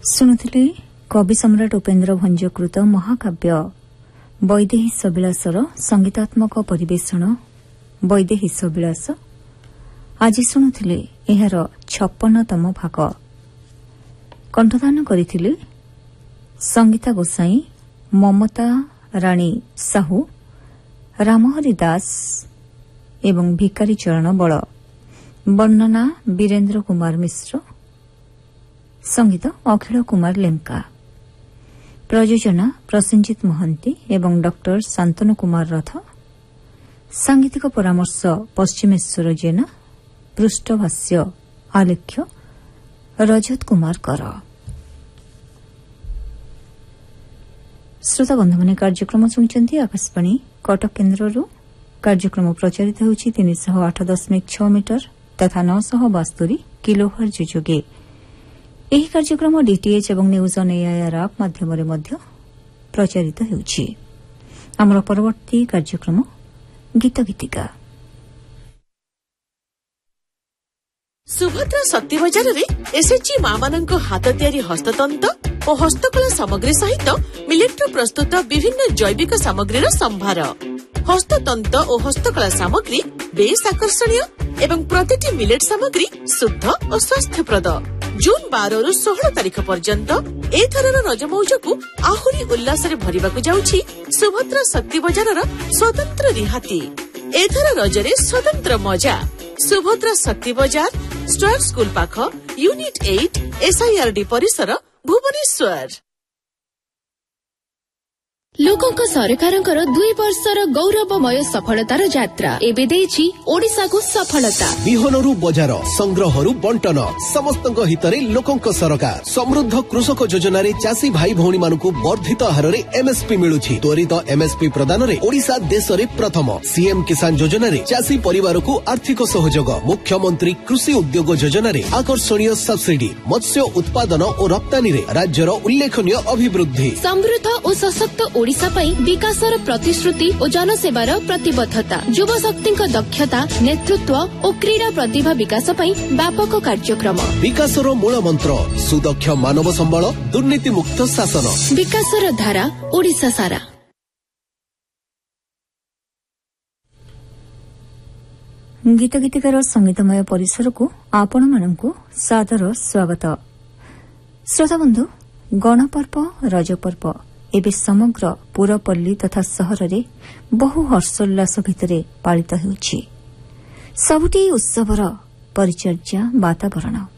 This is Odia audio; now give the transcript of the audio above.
ଶୁଣୁଥିଲେ କବି ସମ୍ରାଟ ଉପେନ୍ଦ୍ର ଭଞ୍ଜକୃତ ମହାକାବ୍ୟ ବୈଦେହୀଶ ବିଳାସର ସଙ୍ଗୀତାତ୍ମକ ପରିବେଷଣ ବୈଦେହୀଶ ବିଳାସ। ଆଜି ଶୁଣୁଥିଲେ ଏହାର 56ତମ ଭାଗ। କଣ୍ଠଦାନ କରିଥିଲେ ସଙ୍ଗୀତା ଗୋସାଇଁ, ମମତା ରାଣୀ ସାହୁ, ରାମହରି ଦାସ ଏବଂ ଭିକାରୀ ଚରଣ ବଳ। ବର୍ଣ୍ଣନା ବୀରେନ୍ଦ୍ର କୁମାର ମିଶ୍ର। ସଙ୍ଗୀତ ଅଖିଳ କୁମାର ଲେମ୍କା। ପ୍ରଯୋଜନା ପ୍ରସେନଜିତ ମହାନ୍ତି ଏବଂ ଡକ୍ଟର ଶାନ୍ତନୁ କୁମାର ରଥ। ସାଙ୍ଗୀତିକ ପରାମର୍ଶ ପଶ୍ଚିମେଶ୍ୱର ଜେନା। ପୃଷ୍ଠଭାଷ୍ୟ ଆଲେଖ୍ୟ ରଜତ କୁମାର କର। ଶ୍ରୋତା ବନ୍ଧୁମାନେ, କାର୍ଯ୍ୟକ୍ରମ ଶୁଣିଛନ୍ତି ଆକାଶବାଣୀ କଟକ କେନ୍ଦ୍ରରୁ। କାର୍ଯ୍ୟକ୍ରମ ପ୍ରଚାରିତ ହେଉଛି 308.6 ମିଟର ତଥା 972 କିଲୋହର୍ଜ ଯୋଗେ। ଏହି କାର୍ଯ୍ୟକ୍ରମ ଡିଟିଏଚ୍ ଏବଂ ନ୍ୟୁଜ୍ ଅନ୍ ଏଆଇଆର୍ ଆପ୍ ମାଧ୍ୟମରେ ମଧ୍ୟ ପ୍ରଚାରିତ ହେଉଛି। ଆମର ପରବର୍ତ୍ତୀ କାର୍ଯ୍ୟକ୍ରମ ଗୀତ ଗୀତିକା। ସୁଭଦ୍ରା ଶକ୍ତି ବଜାରରେ ଏସ୍ଏଚ୍ଜି ମାମାନଙ୍କ ହାତ ତିଆରି ହସ୍ତତନ୍ତ ଓ ହସ୍ତକଳା ସାମଗ୍ରୀ ସହିତ ମିଲେଟ୍ରୁ ପ୍ରସ୍ତୁତ ବିଭିନ୍ନ ଜୈବିକ ସାମଗ୍ରୀର ସମ୍ଭାର। ହସ୍ତତନ୍ତ ଓ ହସ୍ତକଳା ସାମଗ୍ରୀ ବେଶ୍ ଆକର୍ଷଣୀୟ ଏବଂ ପ୍ରତିଟି ମିଲେଟ୍ ସାମଗ୍ରୀ ଶୁଦ୍ଧ ଓ ସ୍ୱାସ୍ଥ୍ୟପ୍ରଦ। ଜୁନ୍ 12ରୁ 16 ତାରିଖ ପର୍ଯ୍ୟନ୍ତ ଏଥରର ରଜ ମଉଜକୁ ଆହୁରି ଉଲ୍ଲାସରେ ଭରିବାକୁ ଯାଉଛି ସୁଭଦ୍ରା ଶକ୍ତି ବଜାରର ସ୍ୱତନ୍ତ୍ର ରିହାତି। ଏଥର ରଜରେ ସ୍ୱତନ୍ତ୍ର ମଜା। ସୁଭଦ୍ରା ଶକ୍ତି ବଜାର, ଷ୍ଟୁଆର୍ଟ ସ୍କୁଲ ପାଖ, ୟୁନିଟ୍ 8, SIRD ପରିସର, ଭୁବନେଶ୍ୱର। ଲୋକଙ୍କ ସରକାରଙ୍କର 2 ବର୍ଷର ଗୌରବମୟ ସଫଳତାର ଯାତ୍ରା ଏବେ ଦେଇଛି ଓଡ଼ିଶାକୁ ସଫଳତା। ବିହନରୁ ବଜାର, ସଂଗ୍ରହରୁ ବଣ୍ଟନ, ସମସ୍ତଙ୍କ ହିତରେ ଲୋକଙ୍କ ସରକାର। ସମୃଦ୍ଧ କୃଷକ ଯୋଜନାରେ ଚାଷୀ ଭାଇ ଭଉଣୀମାନଙ୍କୁ ବର୍ଦ୍ଧିତ ହାରରେ MSP ମିଳୁଛି। ତ୍ୱରିତ MSP ପ୍ରଦାନରେ ଓଡ଼ିଶା ଦେଶରେ ପ୍ରଥମ। CM କିଷାନ ଯୋଜନାରେ ଚାଷୀ ପରିବାରକୁ ଆର୍ଥିକ ସହଯୋଗ। ମୁଖ୍ୟମନ୍ତ୍ରୀ କୃଷି ଉଦ୍ୟୋଗ ଯୋଜନାରେ ଆକର୍ଷଣୀୟ ସବସିଡି। ମତ୍ସ୍ୟ ଉତ୍ପାଦନ ଓ ରପ୍ତାନୀରେ ରାଜ୍ୟର ଉଲ୍ଲେଖନୀୟ ଅଭିବୃଦ୍ଧି। ସମୃଦ୍ଧ ଓ ସଶକ୍ତ ଓଡ଼ିଶା ପାଇଁ ବିକାଶର ପ୍ରତିଶ୍ରୁତି ଓ ଜନସେବାର ପ୍ରତିବଦ୍ଧତା। ଯୁବଶକ୍ତିଙ୍କ ଦକ୍ଷତା, ନେତୃତ୍ୱ ଓ କ୍ରୀଡ଼ା ପ୍ରତିଭା ବିକାଶ ପାଇଁ ବ୍ୟାପକ କାର୍ଯ୍ୟକ୍ରମ। ବିକାଶର ମୂଳ ମନ୍ତ୍ର ସୁଦକ୍ଷ ମାନବ ସମ୍ବଳ, ଦୁର୍ନୀତିମୁକ୍ତ ଶାସନ। ବିକାଶର ଧାରା ଓଡ଼ିଶା ସାରା। ଗୀତ ଗୀତିକାର ସଙ୍ଗୀତମୟ ପରିସରକୁ ଆପଣମାନଙ୍କୁ ସାଦର ସ୍ୱାଗତ। ଶ୍ରୋତାବନ୍ଧୁ, ଗଣପର୍ବ ରଜପର୍ବ ଏବେ ସମଗ୍ର ପୁରପଲ୍ଲୀ ତଥା ସହରରେ ବହୁ ହର୍ଷୋଲ୍ଲାସ ଭିତରେ ପାଳିତ ହେଉଛି। ସବୁଠି ଉତ୍ସବର ପରିଚର୍ଯ୍ୟା ବାତାବରଣ।